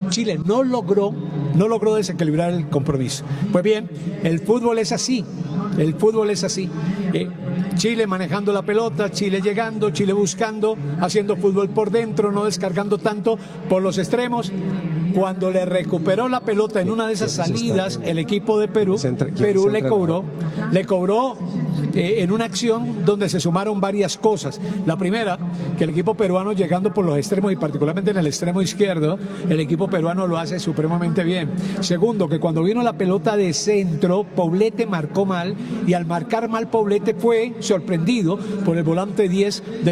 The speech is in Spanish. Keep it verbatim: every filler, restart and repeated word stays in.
Chile no logró, no logró desequilibrar el compromiso. Pues bien, el fútbol es así, el fútbol es así. Eh, Chile manejando la pelota, Chile llegando, Chile buscando, haciendo fútbol por dentro, no descargando tanto por los extremos. Cuando le recuperó la pelota en una de esas salidas, el equipo de Perú, Perú le cobró, le cobró eh, en una acción donde se sumaron varias cosas. La primera, que el equipo peruano llegando por los extremos y particularmente en el extremo izquierdo, el equipo peruano lo hace supremamente bien. Segundo, que cuando vino la pelota de centro, Poblete marcó mal y al marcar mal Poblete fue sorprendido por el volante diez de